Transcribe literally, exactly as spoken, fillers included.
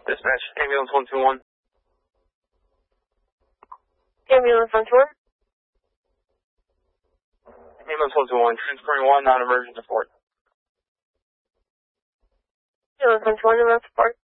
Dispatch, ambulance one two one. Ambulance one two one. Ambulance one two one, transferring one non-emergent support. Ambulance one two one, non-support.